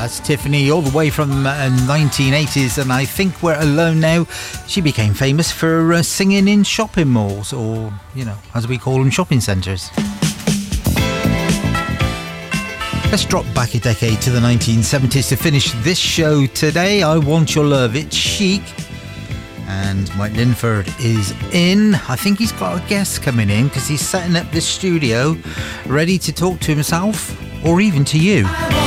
That's Tiffany, all the way from 1980s, and I think we're alone now. She became famous for singing in shopping malls, or, you know, as we call them, shopping centres. Let's drop back a decade to the 1970s to finish this show today. I Want Your Love, it's Chic. And Mike Linford is in. I think he's got a guest coming in because he's setting up this studio ready to talk to himself or even to you.